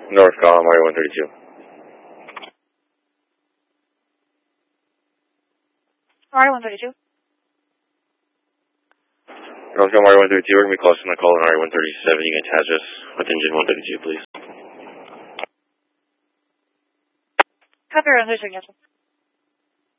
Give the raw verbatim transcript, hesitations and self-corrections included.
Northcom, R one thirty-two. R one thirty-two. Northcom, R one thirty-two, we're going to be close on the call on R one thirty-seven. You can attach us with engine one thirty-two, please. Copy, R one thirty-two, yes, sir.